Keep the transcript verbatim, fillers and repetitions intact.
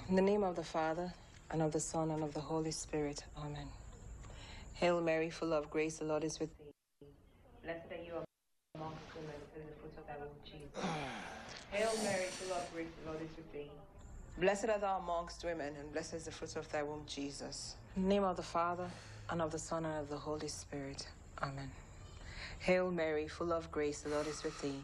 In the name of the Father, and of the Son, and of the Holy Spirit. Amen. Hail Mary, full of grace, the Lord is with thee. Blessed are you amongst women, and the fruit of thy womb, Jesus. Hail Mary, full of grace, the Lord is with thee. Blessed art thou amongst women, and blessed is the fruit of thy womb, Jesus. In the name of the Father, and of the Son, and of the Holy Spirit. Amen. Hail Mary, full of grace, the Lord is with thee.